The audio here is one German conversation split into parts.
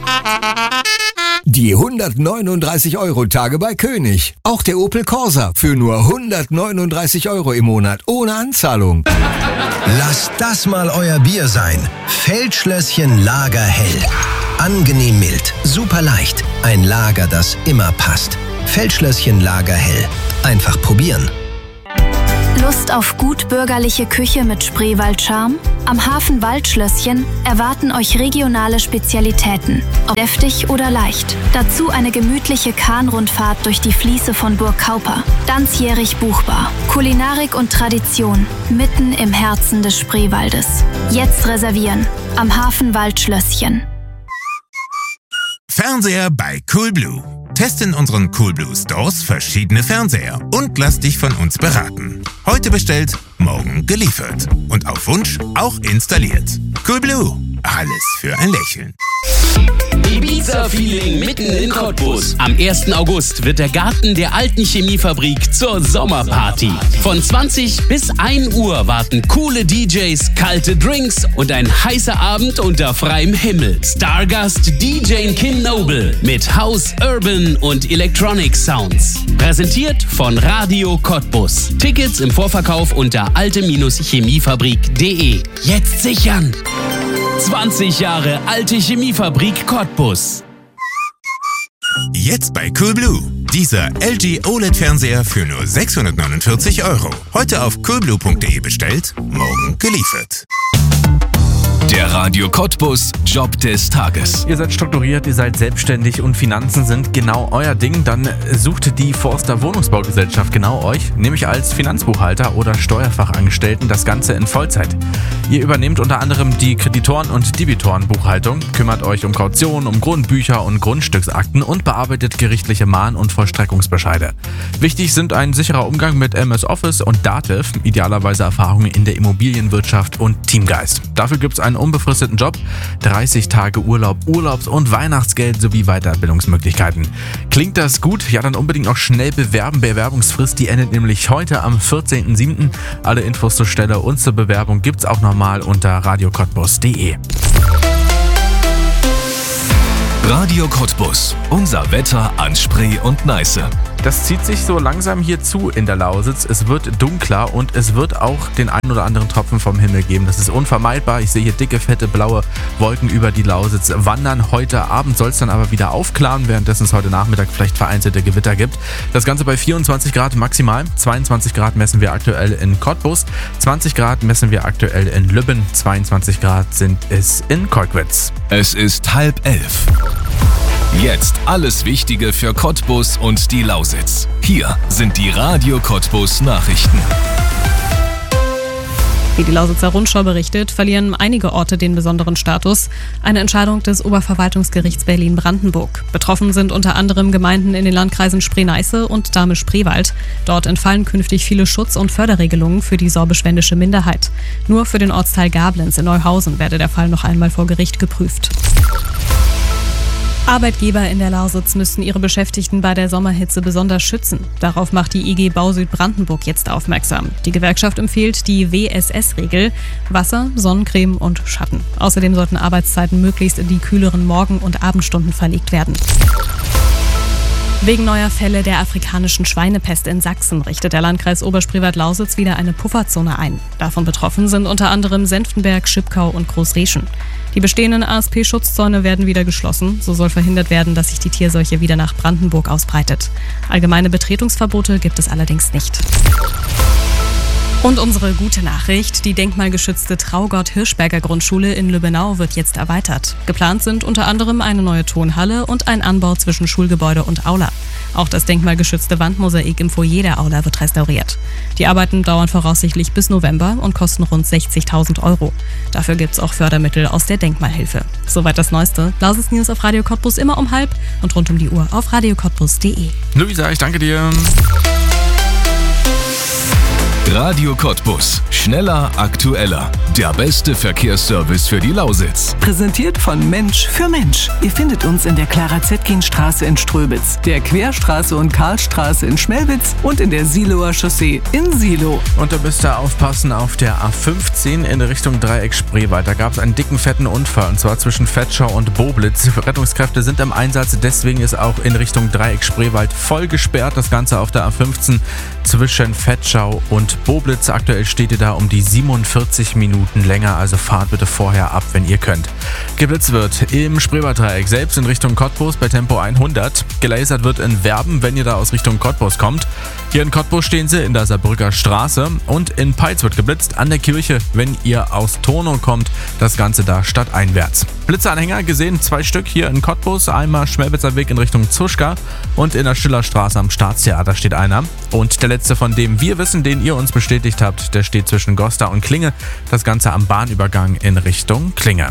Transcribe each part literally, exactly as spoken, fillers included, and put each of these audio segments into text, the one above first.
Die hundertneununddreißig Euro Tage bei König. Auch der Opel Corsa für nur hundertneununddreißig Euro im Monat ohne Anzahlung. Lasst das mal euer Bier sein. Feldschlösschen Lagerhell. Angenehm mild, super leicht. Ein Lager, das immer passt. Feldschlösschen Lagerhell. Einfach probieren. Lust auf gut bürgerliche Küche mit Spreewald-Charme? Am Hafen Waldschlösschen erwarten euch regionale Spezialitäten, ob deftig oder leicht. Dazu eine gemütliche Kahnrundfahrt durch die Fließe von Burg Kauper. Ganzjährig buchbar. Kulinarik und Tradition mitten im Herzen des Spreewaldes. Jetzt reservieren. Am Hafen Waldschlösschen. Fernseher bei Coolblue. Teste in unseren Coolblue Stores verschiedene Fernseher und lass dich von uns beraten. Heute bestellt, morgen geliefert. Und auf Wunsch auch installiert. Coolblue. Alles für ein Lächeln. Ibiza-Feeling mitten in Cottbus. Am ersten August wird der Garten der alten Chemiefabrik zur Sommerparty. Von zwanzig bis ein Uhr warten coole D Js, kalte Drinks und ein heißer Abend unter freiem Himmel. Stargast D J Kin Noble mit House, Urban und Electronic Sounds. Präsentiert von Radio Cottbus. Tickets im Vorverkauf unter alte Chemiefabrik punkt de. Jetzt sichern! zwanzig Jahre alte Chemiefabrik Cottbus. Jetzt bei Coolblue. Dieser L G O L E D-Fernseher für nur sechshundertneunundvierzig Euro. Heute auf coolblue punkt de bestellt, morgen geliefert. Der Radio Cottbus Job des Tages. Ihr seid strukturiert, ihr seid selbstständig und Finanzen sind genau euer Ding, dann sucht die Forster Wohnungsbaugesellschaft genau euch, nämlich als Finanzbuchhalter oder Steuerfachangestellten, das Ganze in Vollzeit. Ihr übernehmt unter anderem die Kreditoren- und Debitorenbuchhaltung, kümmert euch um Kaution, um Grundbücher und Grundstücksakten und bearbeitet gerichtliche Mahn- und Vollstreckungsbescheide. Wichtig sind ein sicherer Umgang mit M S Office und Dativ, idealerweise Erfahrungen in der Immobilienwirtschaft und Teamgeist. Dafür gibt es einen unbefristeten Job, dreißig Tage Urlaub, Urlaubs- und Weihnachtsgeld sowie Weiterbildungsmöglichkeiten. Klingt das gut? Ja, dann unbedingt noch schnell bewerben. Bewerbungsfrist, die endet nämlich heute am vierzehnten siebten Alle Infos zur Stelle und zur Bewerbung gibt's auch nochmal unter radio cottbus punkt de. Radio Cottbus. Unser Wetter an Spree und Neiße. Das zieht sich so langsam hier zu in der Lausitz. Es wird dunkler und es wird auch den einen oder anderen Tropfen vom Himmel geben. Das ist unvermeidbar. Ich sehe hier dicke, fette, blaue Wolken über die Lausitz wandern. Heute Abend soll es dann aber wieder aufklaren, währenddessen es heute Nachmittag vielleicht vereinzelte Gewitter gibt. Das Ganze bei vierundzwanzig Grad maximal. zweiundzwanzig Grad messen wir aktuell in Cottbus. zwanzig Grad messen wir aktuell in Lübben. zweiundzwanzig Grad sind es in Kolkwitz. Es ist halb elf. Jetzt alles Wichtige für Cottbus und die Lausitz. Hier sind die Radio Cottbus Nachrichten. Wie die Lausitzer Rundschau berichtet, verlieren einige Orte den besonderen Status. Eine Entscheidung des Oberverwaltungsgerichts Berlin-Brandenburg. Betroffen sind unter anderem Gemeinden in den Landkreisen Spree-Neiße und Dahme-Spreewald. Dort entfallen künftig viele Schutz- und Förderregelungen für die sorbisch-wendische Minderheit. Nur für den Ortsteil Gablenz in Neuhausen werde der Fall noch einmal vor Gericht geprüft. Arbeitgeber in der Lausitz müssten ihre Beschäftigten bei der Sommerhitze besonders schützen. Darauf macht die I G Bau Südbrandenburg jetzt aufmerksam. Die Gewerkschaft empfiehlt die W S S-Regel: Wasser, Sonnencreme und Schatten. Außerdem sollten Arbeitszeiten möglichst in die kühleren Morgen- und Abendstunden verlegt werden. Wegen neuer Fälle der afrikanischen Schweinepest in Sachsen richtet der Landkreis Oberspreewald-Lausitz wieder eine Pufferzone ein. Davon betroffen sind unter anderem Senftenberg, Schipkau und Großreschen. Die bestehenden A S P-Schutzzäune werden wieder geschlossen. So soll verhindert werden, dass sich die Tierseuche wieder nach Brandenburg ausbreitet. Allgemeine Betretungsverbote gibt es allerdings nicht. Und unsere gute Nachricht: Die denkmalgeschützte Traugott-Hirschberger Grundschule in Lübbenau wird jetzt erweitert. Geplant sind unter anderem eine neue Turnhalle und ein Anbau zwischen Schulgebäude und Aula. Auch das denkmalgeschützte Wandmosaik im Foyer der Aula wird restauriert. Die Arbeiten dauern voraussichtlich bis November und kosten rund sechzigtausend Euro. Dafür gibt es auch Fördermittel aus der Denkmalhilfe. Soweit das Neueste. Lausitz News auf Radio Cottbus immer um halb und rund um die Uhr auf radio cottbus punkt de. Luisa, ich danke dir. Radio Cottbus. Schneller, aktueller. Der beste Verkehrsservice für die Lausitz. Präsentiert von Mensch für Mensch. Ihr findet uns in der Clara-Zetkin-Straße in Ströbitz, der Querstraße und Karlstraße in Schmelwitz und in der Siloer Chaussee in Silo. Und da müsst ihr aufpassen auf der A fünfzehn in Richtung Dreieck Spreewald. Da gab es einen dicken, fetten Unfall, und zwar zwischen Vetschau und Boblitz. Rettungskräfte sind im Einsatz, deswegen ist auch in Richtung Dreieck Spreewald voll gesperrt. Das Ganze auf der A fünfzehn zwischen Vetschau und Boblitz. Aktuell steht ihr da um die siebenundvierzig Minuten länger, also fahrt bitte vorher ab, wenn ihr könnt. Geblitzt wird im Spreewalddreieck selbst in Richtung Cottbus bei Tempo hundert. Gelasert wird in Werben, wenn ihr da aus Richtung Cottbus kommt. Hier in Cottbus stehen sie in der Saarbrücker Straße, und in Peitz wird geblitzt an der Kirche, wenn ihr aus Tornow kommt. Das Ganze da stadteinwärts. Blitzeanhänger gesehen, zwei Stück hier in Cottbus. Einmal Schmelwitzer Weg in Richtung Zuschka und in der Schillerstraße am Staatstheater steht einer. Und der letzte, von dem wir wissen, den ihr uns bestätigt habt, der steht zwischen Gosta und Klinge. Das Ganze am Bahnübergang in Richtung Klinge.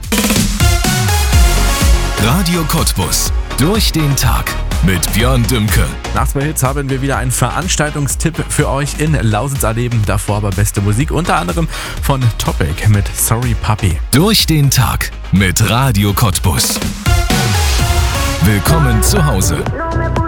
Radio Cottbus. Durch den Tag mit Björn Dümke. Nach zwei Hits haben wir wieder einen Veranstaltungstipp für euch in Lausitz erleben. Davor aber beste Musik, unter anderem von Topic mit Sorry Puppy. Durch den Tag mit Radio Cottbus. Willkommen zu Hause.